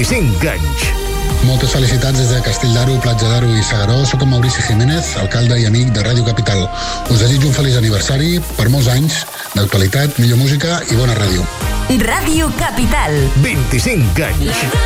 25 anys. Moltes felicitats des de Castell d'Aro, Platja d'Aro i S'Agaró. Soc en Maurici Jiménez, alcalde i amic de Ràdio Capital. Us desitjo un feliç aniversari, per molts anys, d'actualitat, millor música i bona ràdio. Ràdio Capital. 25 anys.